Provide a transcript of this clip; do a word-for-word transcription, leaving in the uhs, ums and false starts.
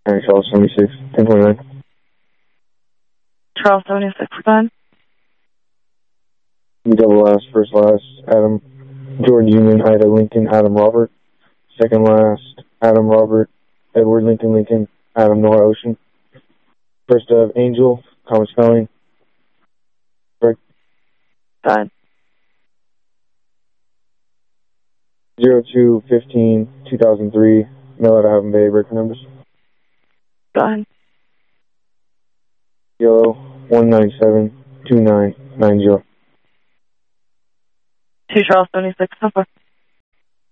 Alright, Charles seventy-six, ten twenty-nine. Charles seventy-six, again. Double last, first last, Adam, George Union, Ida Lincoln, Adam Robert. Second last, Adam Robert, Edward Lincoln Lincoln, Adam Nora Ocean. First of Angel, common spelling. Correct. Done. zero two fifteen two thousand three, mail out of Haven Bay, breaker numbers. Done. Yellow, one nine seven two nine nine zero. Two Charles seventy-six, so far.